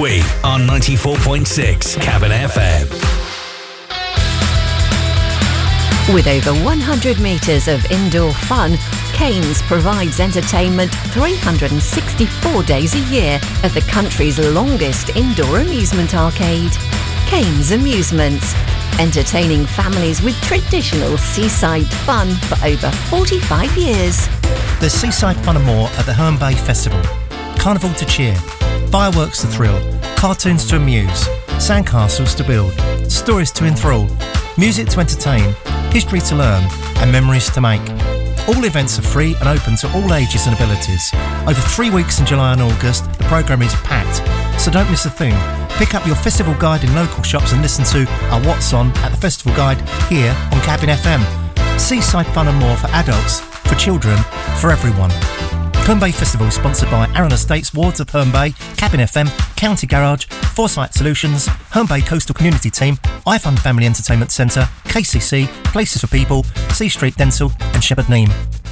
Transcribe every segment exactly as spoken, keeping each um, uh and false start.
We are ninety-four point six Cabin F M. With over one hundred metres of indoor fun, Cairns provides entertainment three hundred sixty-four days a year at the country's longest indoor amusement arcade. Cairns Amusements, entertaining families with traditional seaside fun for over forty-five years. There's seaside fun and more at the Herne Bay Festival. Carnival to cheer, fireworks to thrill, cartoons to amuse, sandcastles to build, stories to enthrall, music to entertain, history to learn and memories to make. All events are free and open to all ages and abilities. Over three weeks in July and August, the programme is packed, so don't miss a thing. Pick up your festival guide in local shops and listen to our What's On at the Festival Guide here on Cabin F M. Seaside fun and more for adults, for children, for everyone. Herne Bay Festival is sponsored by Arran Estates, Wards of Herne Bay, Cabin F M, County Garage, Foresight Solutions, Herne Bay Coastal Community Team, iFund Family Entertainment Centre, K C C, Places for People, C Street Dental and Shepherd Neame.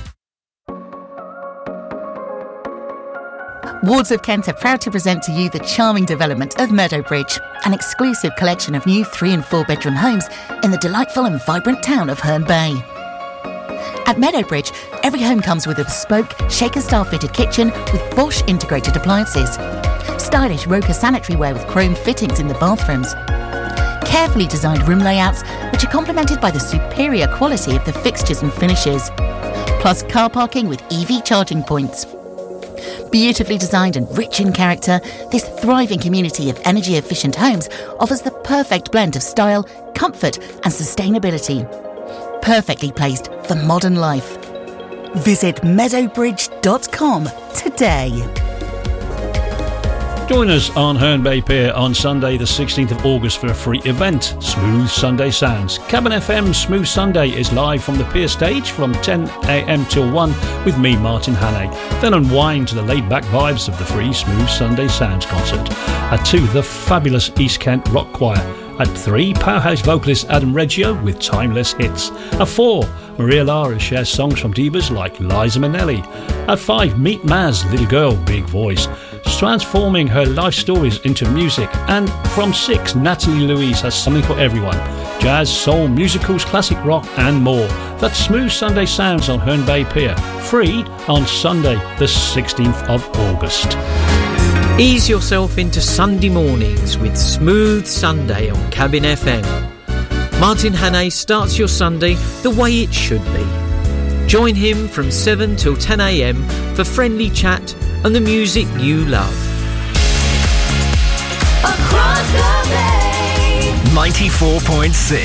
Wards of Kent are proud to present to you the charming development of Meadowbridge, an exclusive collection of new three and four bedroom homes in the delightful and vibrant town of Herne Bay. At Meadowbridge, every home comes with a bespoke, shaker-style fitted kitchen with Bosch integrated appliances, stylish Roka sanitary ware with chrome fittings in the bathrooms, carefully designed room layouts which are complemented by the superior quality of the fixtures and finishes, plus car parking with E V charging points. Beautifully designed and rich in character, this thriving community of energy-efficient homes offers the perfect blend of style, comfort and sustainability. Perfectly placed for modern life. Visit meadowbridge dot com today. Join us on Herne Bay Pier on Sunday the sixteenth of August for a free event, Smooth Sunday Sounds. Cabin F M Smooth Sunday is live from the pier stage from ten a m till one with me, Martin Hannay. Then unwind to the laid-back vibes of the free Smooth Sunday Sounds concert. At two, the fabulous East Kent Rock Choir. At three, powerhouse vocalist Adam Reggio with timeless hits. At four, Maria Lara shares songs from divas like Liza Minnelli. At five, meet Maz, Little Girl, Big Voice, transforming her life stories into music. And from six, Natalie Louise has something for everyone. Jazz, soul, musicals, classic rock and more. That's Smooth Sunday Sounds on Herne Bay Pier. Free on Sunday the sixteenth of August. Ease yourself into Sunday mornings with Smooth Sunday on Cabin F M. Martin Hannay starts your Sunday the way it should be. Join him from seven till ten a m for friendly chat and the music you love. Across the bay. ninety-four point six